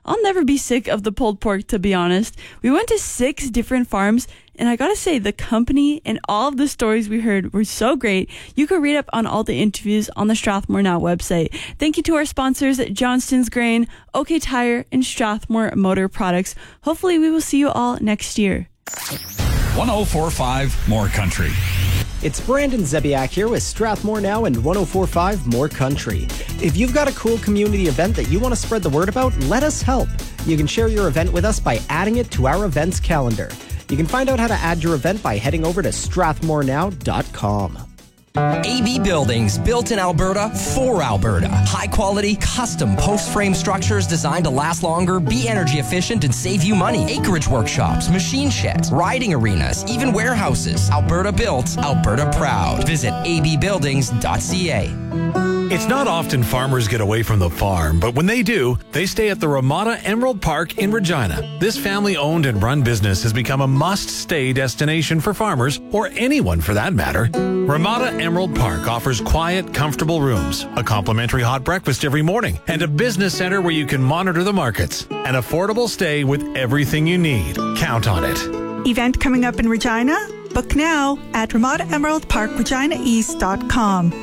I'll never be sick of the pulled pork, to be honest. We went to 6 different farms, and I gotta say, the company and all of the stories we heard were so great. You could read up on all the interviews on the Strathmore Now website. Thank you to our sponsors at Johnston's Grain, OK Tire, and Strathmore Motor Products. Hopefully we will see you all next year. 104.5 More Country. It's Brandon Zebiak here with Strathmore Now and 104.5 More Country. If you've got a cool community event that you want to spread the word about, let us help. You can share your event with us by adding it to our events calendar. You can find out how to add your event by heading over to strathmorenow.com. AB Buildings, built in Alberta for Alberta. High quality, custom post frame structures designed to last longer, be energy efficient, and save you money. Acreage workshops, machine sheds, riding arenas, even warehouses. Alberta built, Alberta proud. Visit abbuildings.ca. It's not often farmers get away from the farm, but when they do, they stay at the Ramada Emerald Park in Regina. This family-owned and run business has become a must-stay destination for farmers, or anyone for that matter. Ramada Emerald Park offers quiet, comfortable rooms, a complimentary hot breakfast every morning, and a business center where you can monitor the markets. An affordable stay with everything you need. Count on it. Event coming up in Regina? Book now at RamadaEmeraldParkReginaEast.com.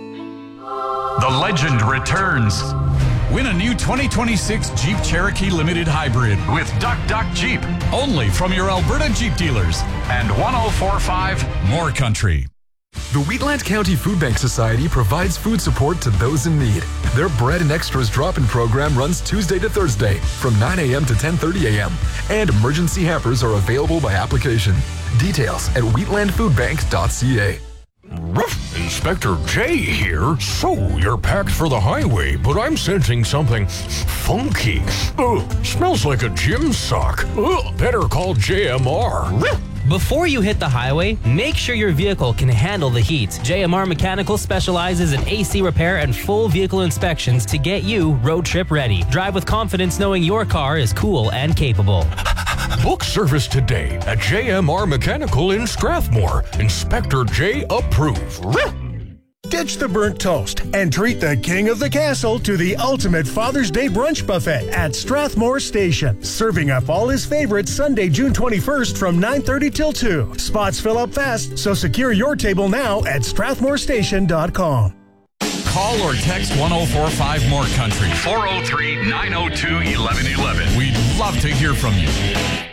The legend returns. Win a new 2026 Jeep Cherokee Limited Hybrid with Duck Duck Jeep. Only from your Alberta Jeep dealers. And 104.5 More Country. The Wheatland County Food Bank Society provides food support to those in need. Their Bread and Extras drop-in program runs Tuesday to Thursday from 9 a.m. to 10:30 a.m. And emergency hampers are available by application. Details at wheatlandfoodbank.ca. Inspector J here. So, you're packed for the highway, but I'm sensing something funky. Ugh, smells like a gym sock. Ugh, better call JMR. Before you hit the highway, make sure your vehicle can handle the heat. JMR Mechanical specializes in AC repair and full vehicle inspections to get you road trip ready. Drive with confidence knowing your car is cool and capable. Book service today at JMR Mechanical in Strathmore. Inspector J approved. Ditch the burnt toast and treat the king of the castle to the ultimate Father's Day brunch buffet at Strathmore Station. Serving up all his favorites Sunday, June 21st from 9:30 till 2. Spots fill up fast, so secure your table now at strathmorestation.com. Call or text 104.5 More Country. 403-902-1111. We'd love to hear from you.